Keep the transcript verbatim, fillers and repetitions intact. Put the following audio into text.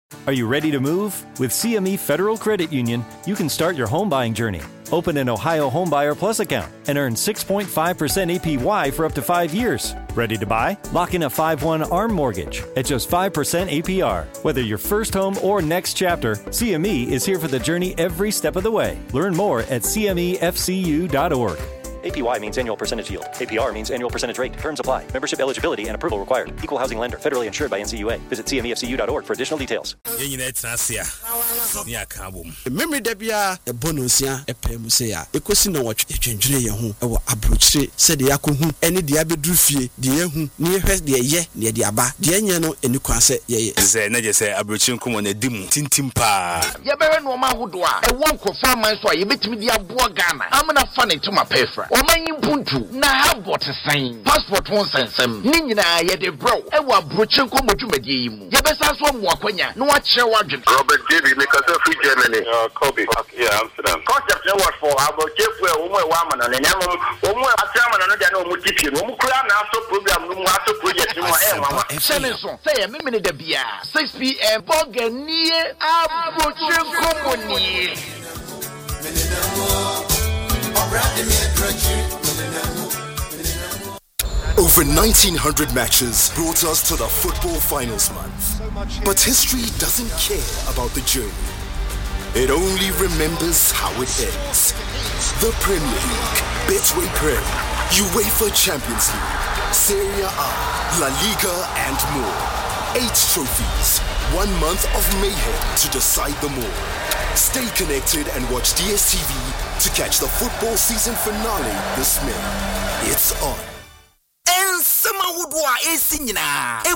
Are you ready to move? With C M E Federal Credit Union, you can start your home buying journey. Open an Ohio Homebuyer Plus account and earn six point five percent A P Y for up to five years. Ready to buy? Lock in a five one ARM mortgage at just five percent A P R. Whether your first home or next chapter, C M E is here for the journey every step of the way. Learn more at C M E F C U dot org. A P Y means annual percentage yield. A P R means annual percentage rate. Terms apply. Membership eligibility and approval required. Equal housing lender. Federally insured by N C U A. Visit C M E F C U dot org for additional details. Memory debia e bonusia e pemusia. Ekosi na watch etwendwene ye ho e wo abrochire se de yakohu ene de abeduru fie de yehu ne yehwe de ye ne de aba de enye no eni kwa se ye ze na je se abrochire nkomo na dimu tintim pa ye bewe no ma hodo a e won ko farman so a ye betimi de aboa Ghana amna fa ne tuma pefra omanyi puntu na habot sign passport won sensem ni nyina ye de bro e wo abrochire nkomo dwumade yi mu ye besa so mu akwanya na wa kire wadwen Robert David because of free Germany uh Kobe okay, yeah Amsterdam concept no what for about jefu e wo mo wa mana na nyam wo mo atrama na no dia na wo tipie no mo kura na so program no mo aso project no e mama Seneson say me me da bia six p m boganie abrochire nkomo ni Over nineteen hundred matches brought us to the football finals month. But history doesn't care about the journey. It only remembers how it ends. The Premier League, Betway Premier, UEFA Champions League, Serie A, La Liga and more. Eight trophies, one month of mayhem to decide them all. Stay connected and watch D S T V to catch the football season finale this May. It's on. Ensema wudwa esi nyina e